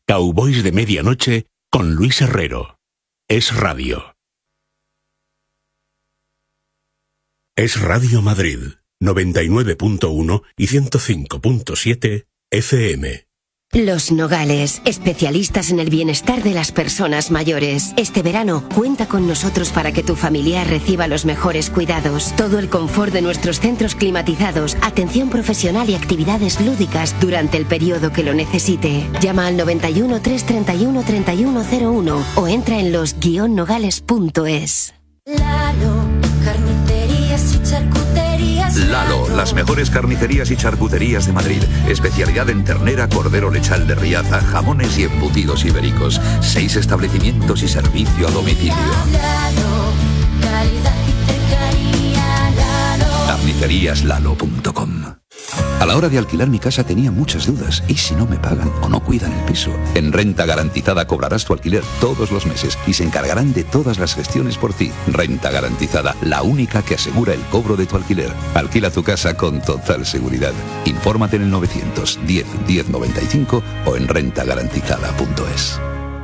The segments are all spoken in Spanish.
Cowboys de Medianoche con Luis Herrero. Es Radio. Es Radio Madrid, 99.1 y 105.7 FM. Los Nogales, especialistas en el bienestar de las personas mayores. Este verano, cuenta con nosotros para que tu familiar reciba los mejores cuidados. Todo el confort de nuestros centros climatizados, atención profesional y actividades lúdicas durante el periodo que lo necesite. Llama al 91 331 3101 o entra en los-nogales.es. Lalo, carnicerías y charcuterías. Lalo, las mejores carnicerías y charcuterías de Madrid. Especialidad en ternera, cordero lechal de Riaza, jamones y embutidos ibéricos. 6 establecimientos y servicio a domicilio. Lalo, calidad y cercanía. Lalo. Carniceríaslalo.com. A la hora de alquilar mi casa tenía muchas dudas. ¿Y si no me pagan o no cuidan el piso? En Renta Garantizada cobrarás tu alquiler todos los meses y se encargarán de todas las gestiones por ti. Renta Garantizada, la única que asegura el cobro de tu alquiler. Alquila tu casa con total seguridad. Infórmate en el 910 1095 o en rentagarantizada.es.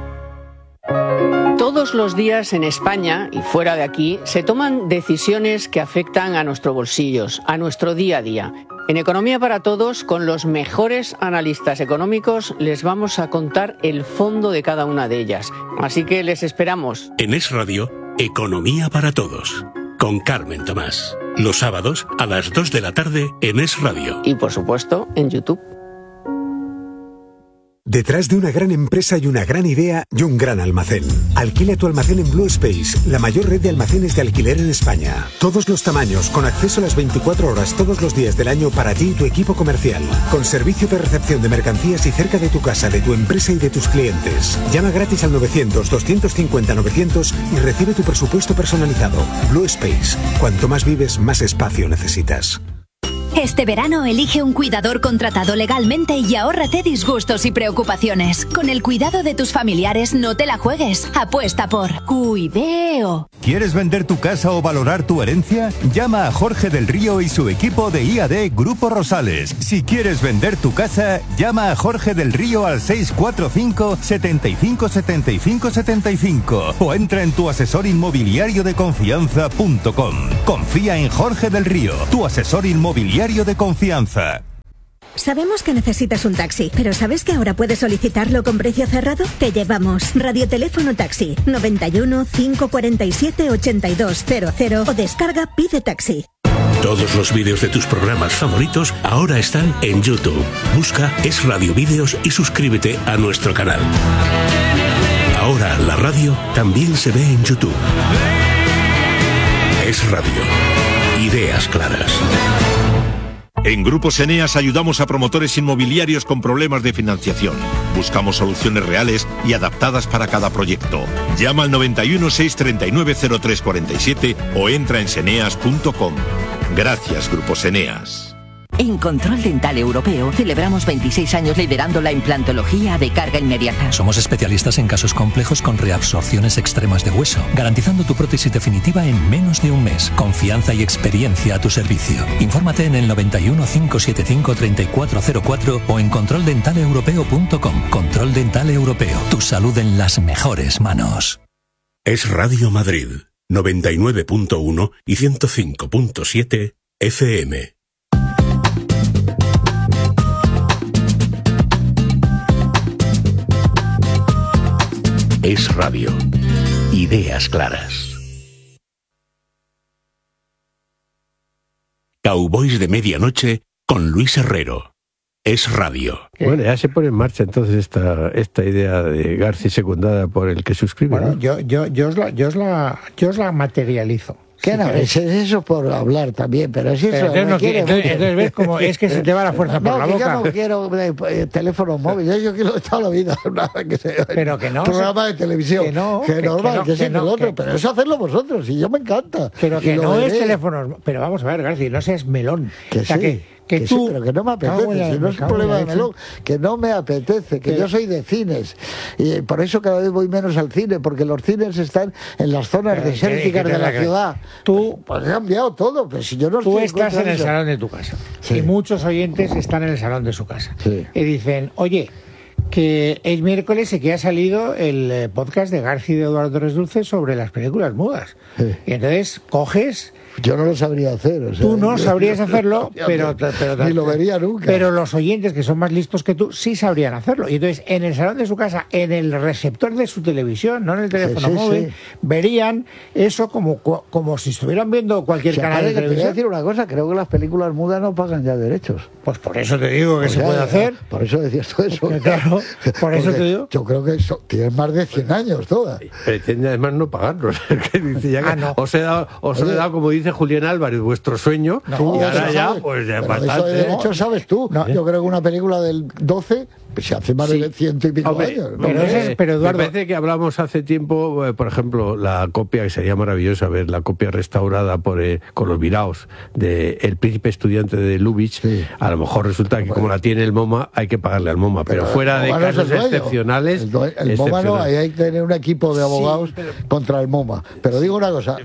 Todos los días en España y fuera de aquí se toman decisiones que afectan a nuestros bolsillos, a nuestro día a día. En Economía para Todos, con los mejores analistas económicos, les vamos a contar el fondo de cada una de ellas. Así que les esperamos. En Es Radio, Economía para Todos, con Carmen Tomás. Los sábados a las 2 de la tarde en Es Radio. Y por supuesto, en YouTube. Detrás de una gran empresa hay una gran idea y un gran almacén. Alquila tu almacén en Blue Space, la mayor red de almacenes de alquiler en España. Todos los tamaños, con acceso a las 24 horas todos los días del año para ti y tu equipo comercial. Con servicio de recepción de mercancías y cerca de tu casa, de tu empresa y de tus clientes. Llama gratis al 900-250-900 y recibe tu presupuesto personalizado. Blue Space. Cuanto más vives, más espacio necesitas. Este verano elige un cuidador contratado legalmente y ahórrate disgustos y preocupaciones. Con el cuidado de tus familiares no te la juegues. Apuesta por Cuideo. ¿Quieres vender tu casa o valorar tu herencia? Llama a Jorge del Río y su equipo de IAD Grupo Rosales. Si quieres vender tu casa, llama a Jorge del Río al 645 75 75 75 o entra en tuasesorinmobiliariodeconfianza.com. Confía en Jorge del Río, tu asesor inmobiliario de confianza. Sabemos que necesitas un taxi, pero ¿sabes que ahora puedes solicitarlo con precio cerrado? Te llevamos. Radioteléfono Taxi 91 547 8200 o descarga Pide Taxi. Todos los vídeos de tus programas favoritos ahora están en YouTube. Busca Es Radio Vídeos y suscríbete a nuestro canal. Ahora la radio también se ve en YouTube. Es Radio. Ideas claras. En Grupos Eneas ayudamos a promotores inmobiliarios con problemas de financiación. Buscamos soluciones reales y adaptadas para cada proyecto. Llama al 91 639 0347 o entra en seneas.com. Gracias, Grupos Eneas. En Control Dental Europeo celebramos 26 años liderando la implantología de carga inmediata. Somos especialistas en casos complejos con reabsorciones extremas de hueso, garantizando tu prótesis definitiva en menos de un mes. Confianza y experiencia a tu servicio. Infórmate en el 91 575 3404 o en controldentaleuropeo.com. Control Dental Europeo. Tu salud en las mejores manos. Es Radio Madrid, 99.1 y 105.7 FM. Es Radio. Ideas claras. Cowboys de Medianoche con Luis Herrero. Es Radio. Bueno, ya se pone en marcha entonces esta idea de Garci secundada por el que suscribe. Bueno, ¿no? yo os la materializo. ¿Qué no? Es eso por hablar también, pero si eso entonces ves como es que se te va la fuerza por la boca. Yo no quiero teléfono móvil, yo quiero toda la vida nada que sea pero que no, programa de televisión, que normal, que sí, que el otro, pero eso hacerlo vosotros, y yo me encanta. Pero que no es teléfono, pero vamos a ver, García, no seas melón. Que sí. Que tú, sí, pero que no me apetece, si no es un problema de melón, que no me apetece, que yo soy de cines, y por eso cada vez voy menos al cine, porque los cines están en las zonas desérticas de la ciudad. Tú, pues he cambiado todo, pero si yo no tú estás en el salón de tu casa, y muchos oyentes están en el salón de su casa, y dicen, oye, que es miércoles y que ha salido el podcast de García y de Eduardo Torres Dulce sobre las películas mudas. Sí. Y entonces coges... Yo no lo sabría hacer. O sea, tú no sabrías hacerlo, pero ni lo vería nunca. Pero los oyentes que son más listos que tú sí sabrían hacerlo. Y entonces en el salón de su casa, en el receptor de su televisión, no en el teléfono móvil, verían eso como si estuvieran viendo cualquier canal de televisión. Te voy a decir una cosa, creo que las películas mudas no pagan ya derechos. Pues por eso te digo que se puede hacer. Por eso decías todo eso. Claro, por eso te digo. Yo creo que tienen más de 100 años todas. Pretende además no pagarlos. Dice, ya que no. Os he dado, como dice Julián Álvarez, vuestro sueño, y ahora ya, pues ya bastante. Eso de derecho sabes tú. No. Yo creo que una película del 12 se hace más de 100 y pico años. Pero Eduardo, me parece que hablamos hace tiempo, por ejemplo, la copia, que sería maravillosa ver, la copia restaurada con los viraos de El Príncipe Estudiante de Lubitsch. A lo mejor resulta que como la tiene el MoMA, hay que pagarle al MoMA, pero fuera de casos excepcionales. El MoMA no, ahí hay que tener un equipo de abogados contra el MoMA. Pero digo una cosa,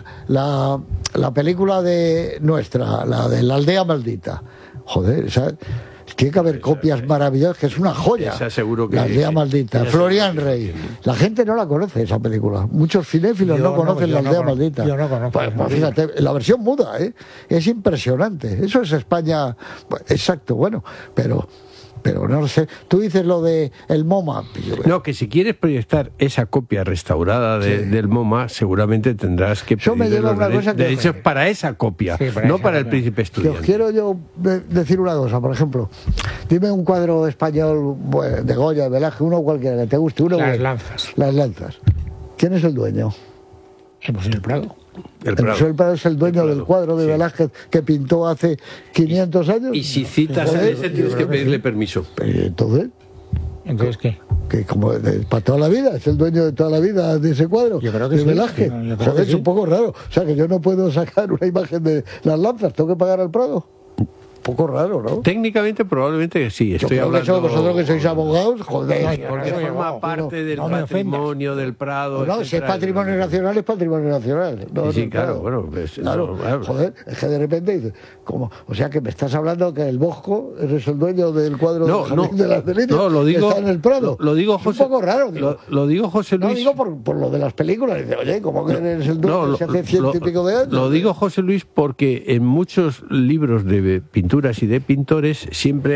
la película de nuestra, la de La Aldea Maldita, joder, ¿sabes? Tiene que haber copias maravillosas, que es una joya. Seguro que La Aldea Maldita, Florian Rey. La gente no la conoce, esa película. Muchos cinéfilos no conocen La Aldea Maldita. Yo no conozco. Pues fíjate, la versión muda, es impresionante. Eso es España, exacto, bueno, pero no sé. Tú dices lo de el MoMA. No, que si quieres proyectar esa copia restaurada del MoMA, seguramente tendrás que pedir los derechos para esa copia, no para El Príncipe Estudiante. Os quiero yo decir una cosa, por ejemplo, dime un cuadro español de Goya, de Velázquez, uno cualquiera que te guste. Las Lanzas. ¿Quién es el dueño? Pues el Prado. El Prado es el dueño del cuadro de Velázquez que pintó hace 500 años. Y si citas a ese tienes que pedirle permiso. Entonces ¿qué? Que como para toda la vida, es el dueño de toda la vida de ese cuadro. Yo creo que de Velázquez. Joder, es un poco raro. O sea, que yo no puedo sacar una imagen de Las Lanzas, tengo que pagar al Prado. Poco raro, ¿no? Técnicamente, probablemente sí. Estoy hablando... vosotros que sois abogados, joder. Porque forma parte del patrimonio del Prado. No, si es patrimonio nacional, es patrimonio nacional. Claro, bueno. Pues, joder, es que de repente dices, ¿cómo? O sea, que me estás hablando que el Bosco eres el dueño del cuadro de las Delicias. No, lo digo. Está en el Prado. Lo digo, José. Es un poco raro. Lo digo, José Luis. No, digo por lo de las películas. Dice, oye, ¿cómo que eres el dueño hace 100 y pico de años? Lo digo, José Luis, porque en muchos libros de pinturas y de pintores siempre